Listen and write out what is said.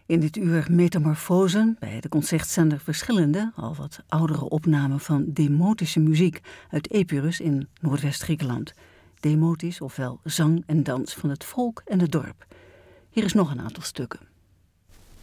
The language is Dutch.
In dit uur Metamorfosen, bij de concertzender verschillende, al wat oudere opnamen van demotische muziek uit Epirus in Noordwest-Griekenland. Demotisch, ofwel zang en dans van het volk en het dorp. Hier is nog een aantal stukken.